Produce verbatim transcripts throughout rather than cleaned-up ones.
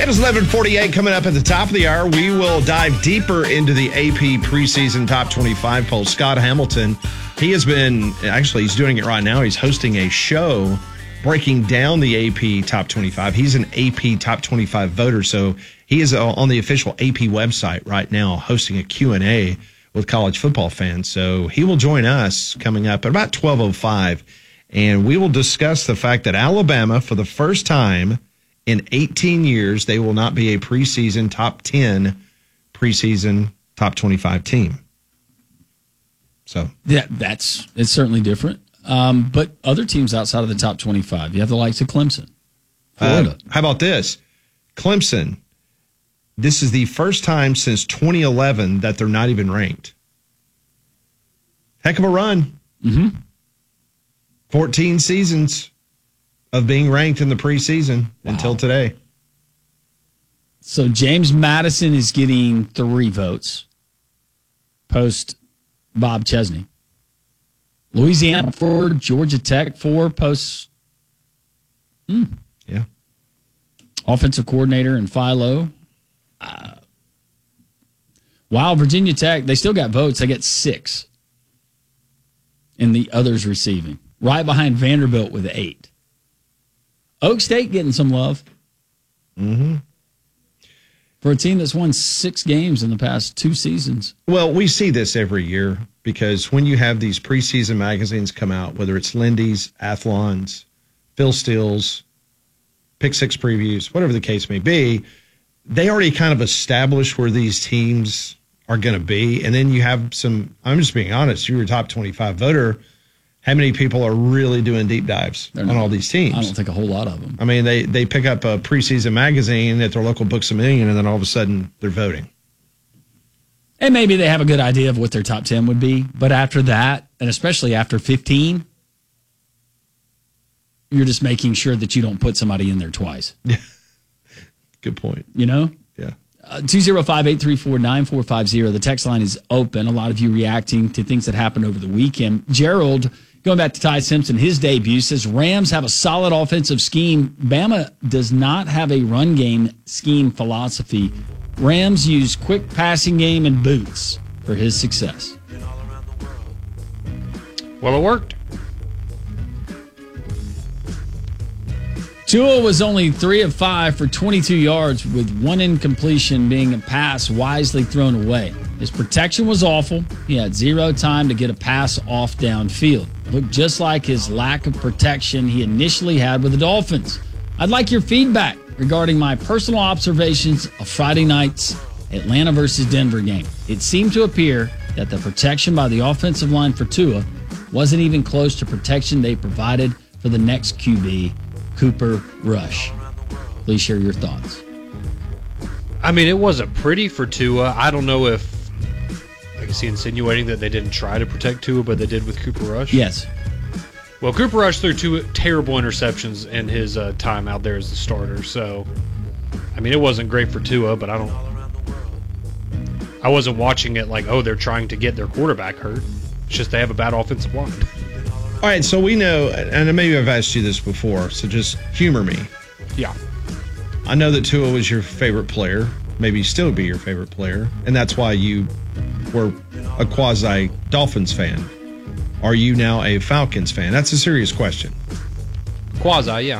It is eleven forty-eight coming up at the top of the hour. We will dive deeper into the A P preseason top twenty-five poll. Scott Hamilton, he has been, actually he's doing it right now. He's hosting a show breaking down the A P top twenty-five. He's an A P top twenty-five voter, so he is on the official A P website right now hosting a Q and A with college football fans. So he will join us coming up at about twelve oh five, and we will discuss the fact that Alabama, for the first time in eighteen years, they will not be a preseason top ten, preseason top twenty-five team. So yeah, that's it's certainly different. Um, but other teams outside of the top twenty-five, you have the likes of Clemson, Florida. Uh, how about this? Clemson, this is the first time since twenty eleven that they're not even ranked. Heck of a run. Mm-hmm. fourteen seasons of being ranked in the preseason wow. until today. So James Madison is getting three votes post Bob Chesney. Louisiana four, Georgia Tech four, post. Hmm. Yeah. Offensive coordinator and Philo. Uh, wow, Virginia Tech, they still got votes. They get six in the others receiving. Right behind Vanderbilt with eight. Oak State getting some love. Mm-hmm. For a team that's won six games in the past two seasons. Well, we see this every year because when you have these preseason magazines come out, whether it's Lindy's, Athlon's, Phil Steele's, Pick Six Previews, whatever the case may be, they already kind of establish where these teams are going to be. And then you have some, I'm just being honest, you were a top twenty-five voter. How many people are really doing deep dives They're on not, all these teams? I don't think a whole lot of them. I mean, they, they pick up a preseason magazine at their local Books A Million, and then all of a sudden they're voting. And maybe they have a good idea of what their top ten would be. But after that, and especially after fifteen, you're just making sure that you don't put somebody in there twice. Yeah. Good point. You know? Yeah. Uh, two oh five, eight three four, nine four five zero. The text line is open. A lot of you reacting to things that happened over the weekend. Gerald, going back to Ty Simpson, his debut, says Rams have a solid offensive scheme. Bama does not have a run game scheme philosophy. Rams use quick passing game and boots for his success. Well, it worked. Tua was only three of five for twenty-two yards, with one incompletion being a pass wisely thrown away. His protection was awful. He had zero time to get a pass off downfield. Looked just like his lack of protection he initially had with the Dolphins. I'd like your feedback regarding my personal observations of Friday night's Atlanta versus Denver game. It seemed to appear that the protection by the offensive line for Tua wasn't even close to protection they provided for the next Q B, Cooper Rush. Please share your thoughts. I mean, it wasn't pretty for Tua. I don't know if, like, is he insinuating that they didn't try to protect Tua, but they did with Cooper Rush? Yes. Well, Cooper Rush threw two terrible interceptions in his uh, time out there as the starter. So, I mean, it wasn't great for Tua, but I don't. I wasn't watching it like, oh, they're trying to get their quarterback hurt. It's just they have a bad offensive line. All right, so we know, and maybe I've asked you this before, so just humor me. Yeah. I know that Tua was your favorite player, maybe still be your favorite player, and that's why you were a quasi-Dolphins fan. Are you now a Falcons fan? That's a serious question. Quasi, yeah.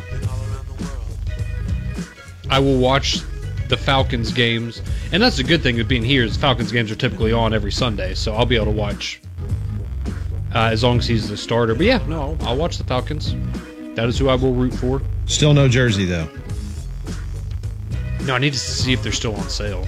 I will watch the Falcons games, and that's the good thing of being here is Falcons games are typically on every Sunday, so I'll be able to watch uh, as long as he's the starter. But yeah, no, I'll, I'll watch the Falcons. That is who I will root for. Still no jersey, though. No, I need to see if they're still on sale.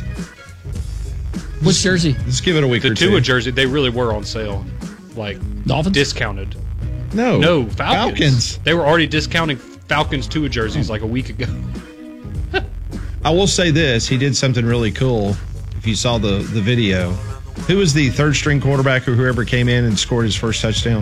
Which jersey? Let's give it a week The or two. Tua jersey, they really were on sale. Like, Dolphins? discounted. No. No, Falcons. Falcons. They were already discounting Falcons Tua jerseys like a week ago. I will say this. He did something really cool. If you saw the, the video. Who was the third string quarterback or whoever came in and scored his first touchdown?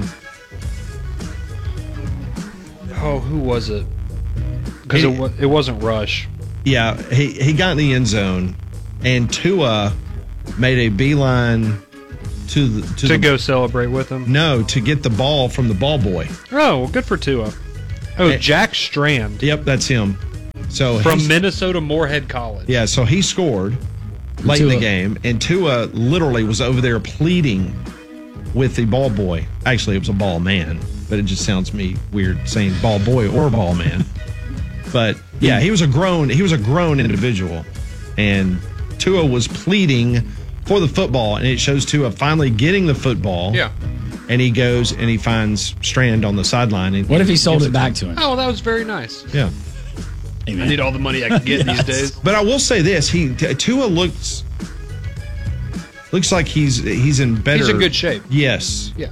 Oh, who was it? Because it, wa- it wasn't Rush. Yeah, he, he got in the end zone, and Tua made a beeline to the to, To the, go celebrate with him? No, to get the ball from the ball boy. Oh, well, good for Tua. Oh, Hey. Jack Strand. Yep, that's him. So From he's- Minnesota Moorhead College. Yeah, so he scored late in the Tua. game, and Tua literally was over there pleading with the ball boy. Actually, it was a ball man, but it just sounds me weird saying ball boy or ball man. But yeah, he was a grown he was a grown individual, and Tua was pleading for the football, and it shows Tua finally getting the football. Yeah. And he goes and he finds Strand on the sideline. And What if he sold gives it back to him? Oh, that was very nice. Yeah. I need all the money I can get Yes. these days. But I will say this: he Tua looks looks like he's he's in better. He's in good shape. Yes. Yeah.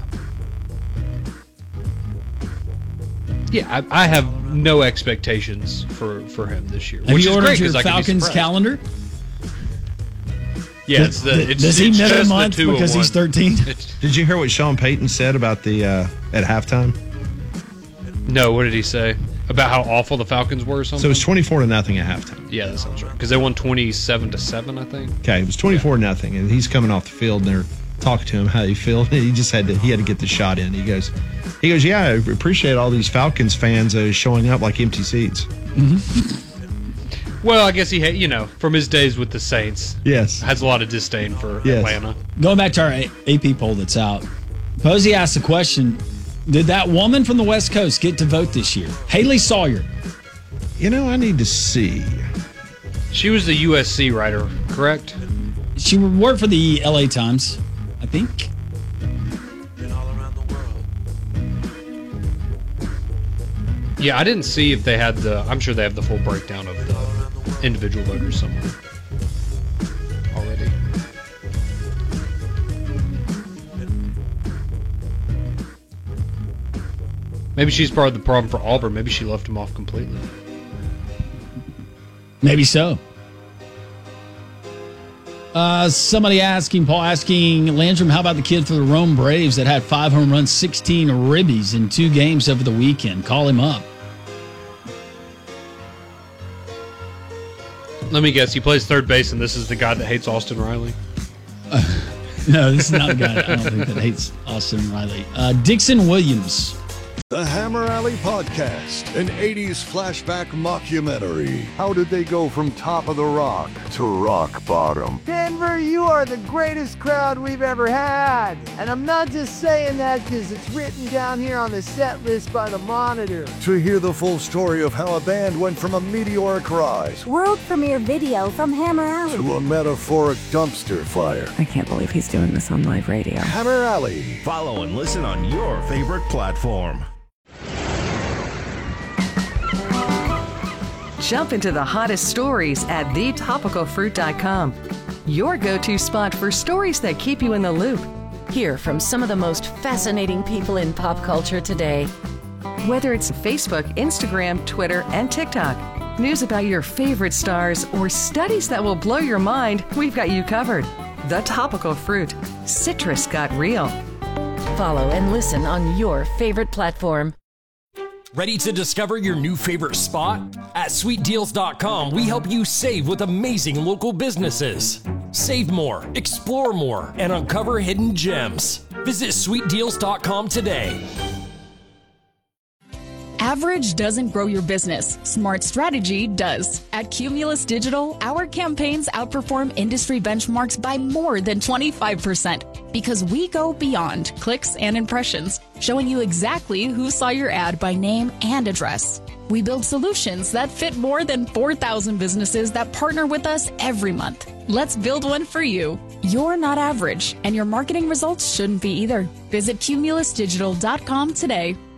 Yeah, I, I have no expectations for, for him this year. Have which you is ordered great your 'cause I can be Falcons surprised. calendar? Yeah, it's the, Does- it's, Does he it's miss a just the month two because of he's one. thirteen? It's, Did you hear what Sean Payton said about the uh, at halftime? no, what did he say? About how awful the Falcons were or something? So it was twenty-four to nothing at halftime. yeah, that sounds right. Because they won twenty-seven to seven, I think. Okay, it was twenty-four to nothing, and he's coming off the field, and they're talking to him how he feels. He just had to he had to get the shot in. He goes, he goes, yeah, I appreciate all these Falcons fans uh, showing up like empty seats. Well, I guess he, had, you know, from his days with the Saints, Yes. has a lot of disdain for Yes. Atlanta. Going back to our A- AP poll that's out, Posey asked the question, did that woman from the West Coast get to vote this year? Haley Sawyer. You know, I need to see. She was the U S C writer, correct? She worked for the L A Times, I think. Yeah, I didn't see if they had the. I'm sure they have the full breakdown of the individual voters somewhere already. Maybe she's part of the problem for Auburn. Maybe she left him off completely. Maybe so. Uh, somebody asking, Paul asking Landrum, how about the kid for the Rome Braves that had five home runs, sixteen ribbies in two games over the weekend? Call him up. Let me guess. He plays third base, and this is the guy that hates Austin Riley. No, this is not the guy I don't think that hates Austin Riley. Uh, Dixon Williams. The Hammer Alley Podcast, an eighties flashback mockumentary. How did they go from top of the rock to rock bottom? Denver, you are the greatest crowd we've ever had. And I'm not just saying that because it's written down here on the set list by the Monitor. To hear the full story of how a band went from a meteoric rise World premiere video from Hammer Alley. to a metaphoric dumpster fire. I can't believe he's doing this on live radio. Hammer Alley. Follow and listen on your favorite platform. Jump into the hottest stories at the topical fruit dot com. Your go-to spot for stories that keep you in the loop. Hear from some of the most fascinating people in pop culture today. Whether it's Facebook, Instagram, Twitter, and TikTok, news about your favorite stars, or studies that will blow your mind, we've got you covered. The Topical Fruit. Citrus got real. Follow and listen on your favorite platform. Ready to discover your new favorite spot? At sweet deals dot com, we help you save with amazing local businesses. Save more, explore more, and uncover hidden gems. Visit sweet deals dot com today. Average doesn't grow your business. Smart strategy does. At Cumulus Digital, our campaigns outperform industry benchmarks by more than twenty-five percent because we go beyond clicks and impressions, showing you exactly who saw your ad by name and address. We build solutions that fit more than four thousand businesses that partner with us every month. Let's build one for you. You're not average, and your marketing results shouldn't be either. Visit Cumulus Digital dot com today.